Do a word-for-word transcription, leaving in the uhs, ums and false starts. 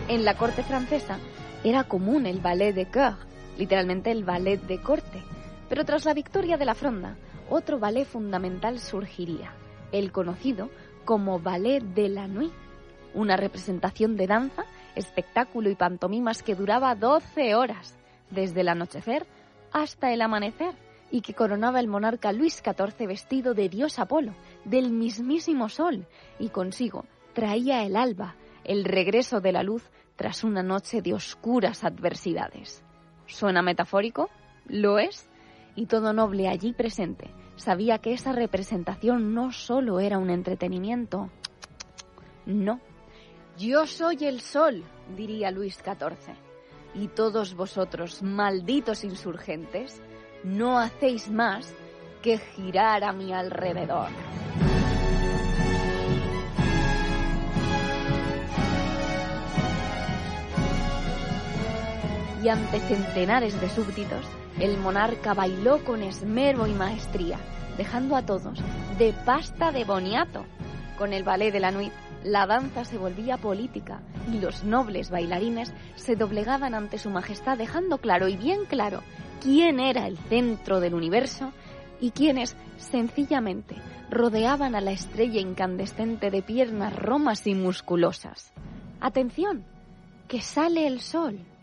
En la corte francesa era común el ballet de cour, literalmente el ballet de corte, pero tras la victoria de la Fronda, otro ballet fundamental surgiría, el conocido como ballet de la nuit, una representación de danza, espectáculo y pantomimas que duraba doce horas, desde el anochecer hasta el amanecer, y que coronaba el monarca Luis catorce vestido de dios Apolo, del mismísimo sol, y consigo traía el alba, el regreso de la luz tras una noche de oscuras adversidades. ¿Suena metafórico? Lo es. Y todo noble allí presente sabía que esa representación no solo era un entretenimiento. No. Yo soy el sol, diría Luis catorce. Y todos vosotros, malditos insurgentes, no hacéis más que girar a mi alrededor. Y ante centenares de súbditos, el monarca bailó con esmero y maestría, dejando a todos de pasta de boniato. Con el ballet de la nuit, la danza se volvía política y los nobles bailarines se doblegaban ante su majestad, dejando claro y bien claro quién era el centro del universo y quiénes sencillamente rodeaban a la estrella incandescente de piernas romas y musculosas. ¡Atención! ¡Que sale el sol!